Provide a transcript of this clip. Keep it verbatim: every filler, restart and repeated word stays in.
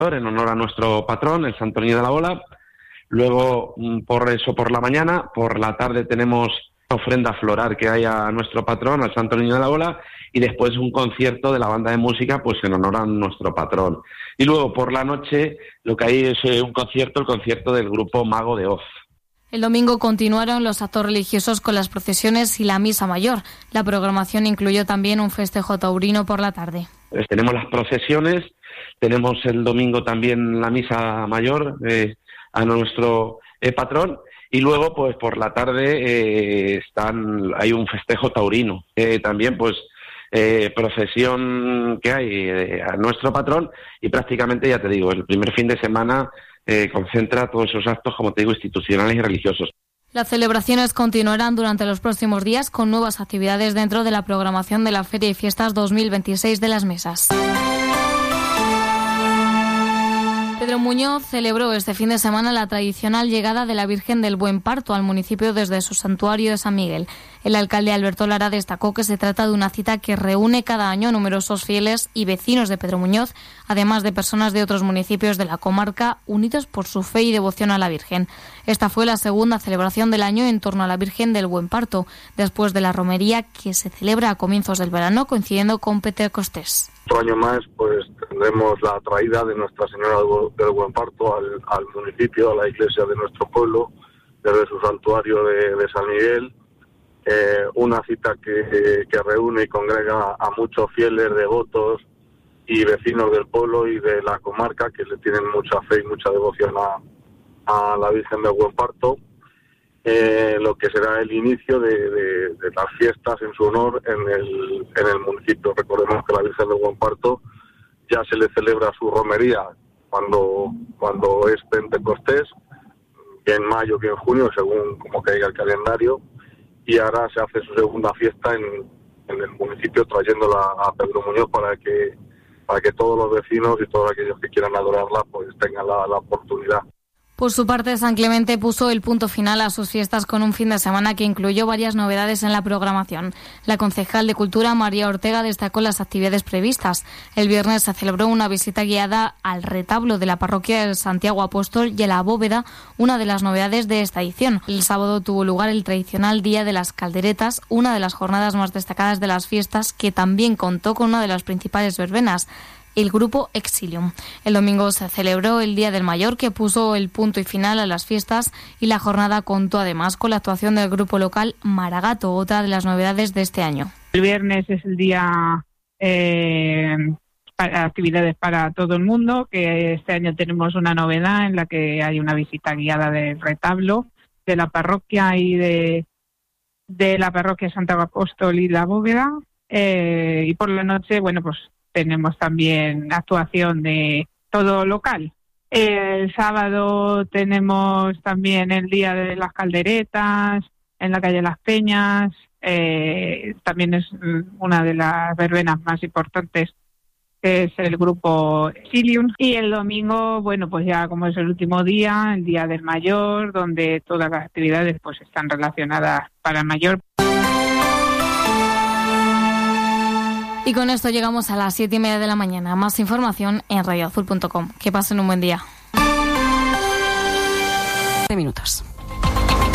en honor a nuestro patrón, el Santo Niño de la Bola. Luego, por eso por la mañana, por la tarde tenemos ofrenda floral que hay a nuestro patrón, al Santo Niño de la Bola, y después un concierto de la banda de música pues en honor a nuestro patrón. Y luego por la noche lo que hay es un concierto, el concierto del grupo Mago de Oz. El domingo continuaron los actos religiosos con las procesiones y la misa mayor. La programación incluyó también un festejo taurino por la tarde. Pues tenemos las procesiones, tenemos el domingo también la misa mayor eh, a nuestro eh, patrón, y luego pues por la tarde eh, están hay un festejo taurino. Eh, también pues eh, procesión que hay eh, a nuestro patrón, y prácticamente, ya te digo, el primer fin de semana Eh, concentra todos esos actos, como te digo, institucionales y religiosos. Las celebraciones continuarán durante los próximos días con nuevas actividades dentro de la programación de la Feria y Fiestas dos mil veintiséis de las Mesas. Pedro Muñoz celebró este fin de semana la tradicional llegada de la Virgen del Buen Parto al municipio desde su santuario de San Miguel. El alcalde Alberto Lara destacó que se trata de una cita que reúne cada año numerosos fieles y vecinos de Pedro Muñoz, además de personas de otros municipios de la comarca, unidos por su fe y devoción a la Virgen. Esta fue la segunda celebración del año en torno a la Virgen del Buen Parto, después de la romería que se celebra a comienzos del verano, coincidiendo con Pentecostés. Otro año más pues tendremos la traída de Nuestra Señora del Buen Parto al, al municipio, a la iglesia de nuestro pueblo, desde su santuario de, de San Miguel. Eh, una cita que, que reúne y congrega a muchos fieles, devotos y vecinos del pueblo y de la comarca que le tienen mucha fe y mucha devoción a, a la Virgen del Buen Parto. Eh, lo que será el inicio de, de, de las fiestas en su honor en el, en el municipio. Recordemos que la Virgen del Buen Parto ya se le celebra su romería cuando, cuando es Pentecostés, bien en mayo, bien en junio, según como caiga el calendario, y ahora se hace su segunda fiesta en, en el municipio, trayéndola a Pedro Muñoz para que, para que todos los vecinos y todos aquellos que quieran adorarla pues tengan la, la oportunidad. Por su parte, San Clemente puso el punto final a sus fiestas con un fin de semana que incluyó varias novedades en la programación. La concejal de Cultura, María Ortega, destacó las actividades previstas. El viernes se celebró una visita guiada al retablo de la parroquia de Santiago Apóstol y a la bóveda, una de las novedades de esta edición. El sábado tuvo lugar el tradicional Día de las Calderetas, una de las jornadas más destacadas de las fiestas, que también contó con una de las principales verbenas, el grupo Exilium. El domingo se celebró el Día del Mayor, que puso el punto y final a las fiestas, y la jornada contó además con la actuación del grupo local Maragato, otra de las novedades de este año. El viernes es el día eh, para actividades para todo el mundo, que este año tenemos una novedad en la que hay una visita guiada del retablo de la parroquia y de, de la parroquia Santiago Apóstol y la bóveda, eh, y por la noche, bueno, pues tenemos también actuación de todo local. El sábado tenemos también el Día de las Calderetas en la calle Las Peñas. Eh, también es una de las verbenas más importantes, que es el grupo Exilium. Y el domingo, bueno, pues ya como es el último día, el Día del Mayor, donde todas las actividades pues están relacionadas para el mayor. Y con esto llegamos a las siete y media de la mañana. Más información en radio azul punto com. Que pasen un buen día. minutos.